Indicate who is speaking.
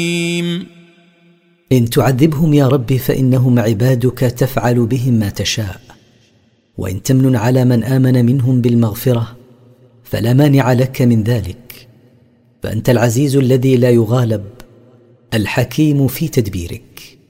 Speaker 1: إن تعذبهم يا رب فإنهم عبادك تفعل بهم ما تشاء، وإن تمنن على من آمن منهم بالمغفرة فلا مانع لك من ذلك، فأنت العزيز الذي لا يغالب، الحكيم في تدبيرك.